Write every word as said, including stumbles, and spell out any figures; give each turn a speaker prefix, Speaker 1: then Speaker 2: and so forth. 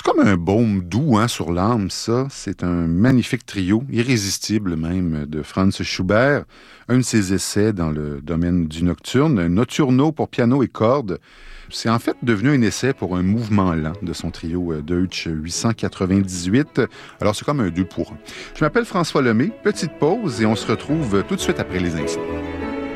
Speaker 1: comme un baume doux hein, sur l'âme, ça. C'est un magnifique trio, irrésistible même, de Franz Schubert. Un de ses essais dans le domaine du nocturne, un nocturno pour piano et cordes. C'est en fait devenu un essai pour un mouvement lent de son trio Deutsch huit cent quatre-vingt-dix-huit. Alors c'est comme un deux pour un. Je m'appelle François Lemay. Petite pause et on se retrouve tout de suite après les infos.